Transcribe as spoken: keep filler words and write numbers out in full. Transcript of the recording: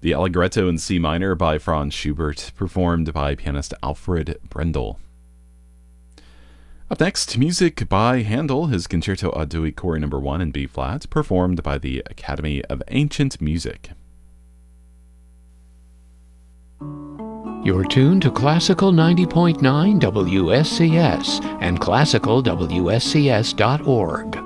The Allegretto in C minor by Franz Schubert, performed by pianist Alfred Brendel. Up next, music by Handel, his Concerto ad Due Chori number one in B flat, performed by the Academy of Ancient Music. You're tuned to Classical ninety point nine W S C S and classical W S C S dot org.